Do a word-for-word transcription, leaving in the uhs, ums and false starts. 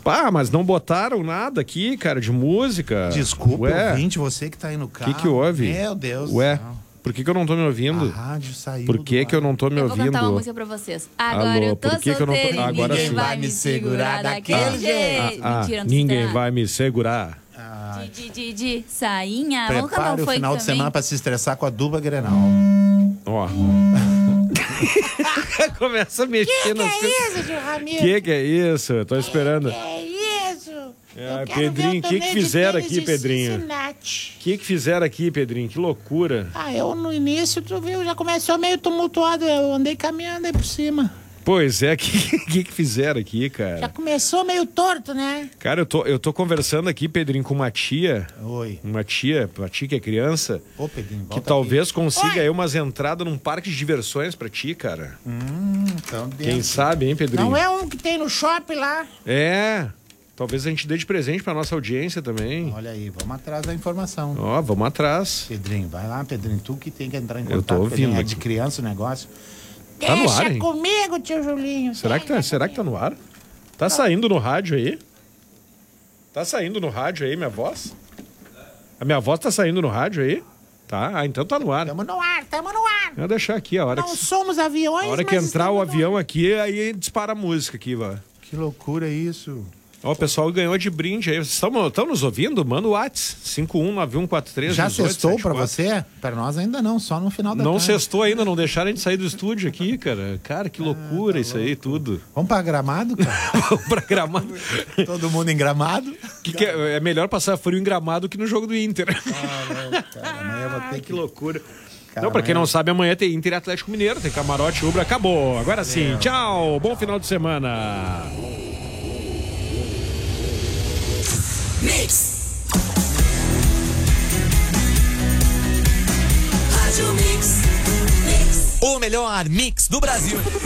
Pá, mas não botaram nada aqui, cara, de música. Desculpa, Ué. ouvinte, você que tá aí no carro. O que que houve? Meu Deus Ué, do céu. por que que eu não tô me ouvindo? A rádio saiu Por que do que eu ar. não tô me Eu ouvindo? vou cantar uma música pra vocês. Agora Alô, eu tô por que que eu não tô- solteira e agora ninguém sim. vai me segurar daquele jeito. Ah, Mentira, não ninguém será. vai me segurar. Ah, De, de, de, de sainha. Vamos cantar prepare um o funk final de também. semana pra se estressar com a dupla Grenal. Ó. Começa a mexer nas coisas. isso, tio Ramiro? Que que é isso? Eu tô esperando. É isso. É, Eu quero Pedrinho, ver o que torneio que de fizeram tênis aqui, de Pedrinho? Cincinnati. O que que fizeram aqui, Pedrinho? Que loucura. Ah, eu no início, tu viu, já começou meio tumultuado. Eu andei caminhando aí por cima. Pois é, o que, que que fizeram aqui, Já cara? começou meio torto, né? Cara, eu tô, eu tô conversando aqui, Pedrinho, com uma tia, Oi. uma tia, uma tia que é criança, Ô, Pedrinho, que volta talvez consiga Oi. aí umas entradas num parque de diversões pra ti, cara. aqui. Hum, então Quem dentro. sabe, hein, Pedrinho? Não é um que tem no shopping lá. É, talvez a gente dê de presente pra nossa audiência também. Olha aí, vamos atrás da informação. Ó, vamos atrás. Pedrinho, vai lá, Pedrinho. Tu que tem que entrar em Eu tô contato. ouvindo Pedrinho, é aqui. de criança o negócio. Tá no Deixa ar, hein? comigo, tio Julinho. Será que, tá, Deixa será que tá no ar? Tá saindo no rádio aí? Tá saindo no rádio aí, minha voz? A minha voz tá saindo no rádio aí? Tá, ah, então tá no ar. Tamo no ar, tamo no ar. Eu vou deixar aqui, a hora Não que, somos aviões, a hora que mas entrar o estamos no avião ar. aqui, aí dispara a música aqui, vai. Que loucura isso. Ó, o pessoal ganhou de brinde aí. Vocês estão nos ouvindo? Manda o WhatsApp. cinco um nove um quatro três Já um oito sextou sete pra quatro. você? Pra nós ainda não, só no final da Não tarde. sextou ainda, não deixaram a gente sair do estúdio aqui, cara. Cara, que loucura isso aí, tudo. Vamos pra Gramado, cara? pra Gramado. Todo mundo em Gramado? Que que é, é melhor passar frio em Gramado que no jogo do Inter. Ah, cara, amanhã eu vou ter que que... loucura. Cara, Não, pra quem amanhã- não sabe, amanhã tem Inter e Atlético Mineiro, tem Camarote, Ubra, acabou. Agora sim, tchau, bom final de semana. Mix. Rádio Mix. Mix. O melhor mix do Brasil.